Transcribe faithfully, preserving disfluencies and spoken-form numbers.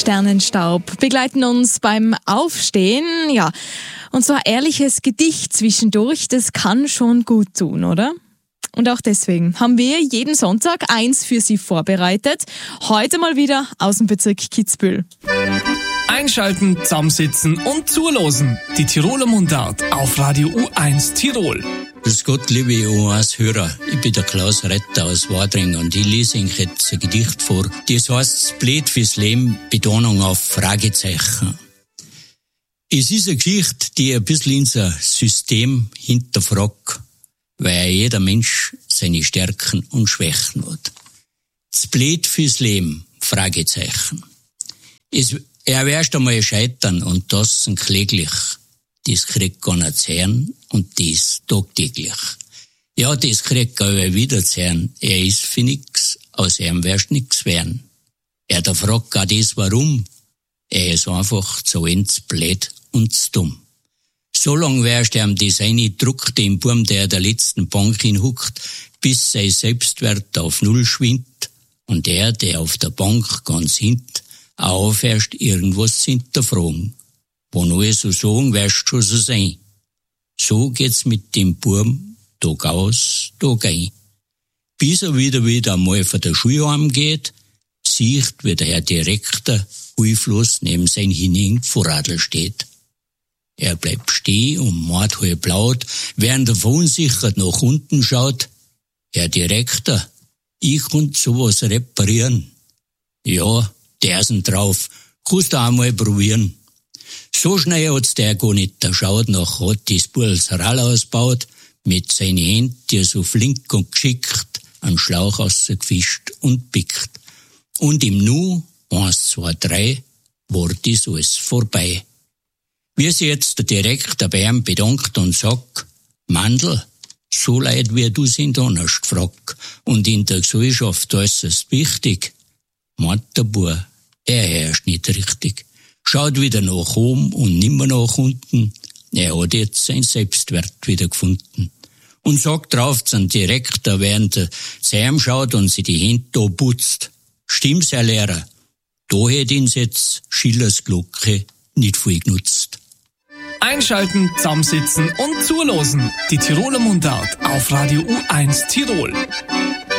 Sternenstaub begleiten uns beim Aufstehen. Ja, und so ein ehrliches Gedicht zwischendurch, das kann schon gut tun, oder? Und auch deswegen haben wir jeden Sonntag eins für Sie vorbereitet. Heute mal wieder aus dem Bezirk Kitzbühel. Einschalten, zusammensitzen und zulosen. Die Tiroler Mundart auf Radio U eins Tirol. Grüß Gott, liebe U eins Hörer. Ich bin der Klaus Retter aus Wadring und ich lese Ihnen jetzt ein Gedicht vor. Das heißt Blöd fürs Leben, Betonung auf Fragezeichen. Es ist eine Geschichte, die ein bisschen unser System hinterfragt, weil jeder Mensch seine Stärken und Schwächen hat. Das Blöd fürs Leben, Fragezeichen. Es, er erst einmal scheitern und das kläglich. Das kriegt gar nicht zu hören und das tagtäglich. Ja, das kriegt gar nicht wieder zu hören. Er ist für nix, aus ihm wirst nix werden. Er da fragt gar das warum. Er ist einfach zu ends blöd und zu dumm. So lang wärst ihm das eine druckt dem Burm, der der letzten Bank hinhuckt, bis sein Selbstwert auf Null schwindt und er, der auf der Bank ganz hint, auch erst irgendwas hinterfragen. Wo nur so sagen, wirst schon so sein. So geht's mit dem Burm Tag aus, Tag ein. Bis er wieder wieder einmal von der Schule heimgeht, sieht, wie der Herr Direktor hilflos neben sein Hining Vorradl steht. Er bleibt stehen und macht halb laut, während er verunsichert nach unten schaut. Herr Direktor, ich kann sowas reparieren. Ja, der ist drauf, kannst du einmal probieren. So schnell hat's der gar nicht geschaut, noch hat das Burls Rall ausgebaut, mit seinen Händen, die er so flink und geschickt einen Schlauch rausgefischt und pickt. Und im Nu, eins, zwei, drei, war das alles vorbei. Wie sich jetzt der Direktor bei ihm bedankt und sagt, Mandl, so leid wie du sind anders gefragt und in der Gesellschaft äußerst wichtig, meint der Bub, er herrscht nicht richtig. Schaut wieder nach oben und nimmer nach unten, er hat jetzt seinen Selbstwert wieder gefunden. Und sagt drauf zum Direktor, während er zu ihm schaut und sich die Hände da putzt, stimmt's, Herr Lehrer, da hätt ihn jetzt Schillers Glocke nicht viel genutzt. Einschalten, zusammensitzen und zulosen. Die Tiroler Mundart auf Radio U eins Tirol.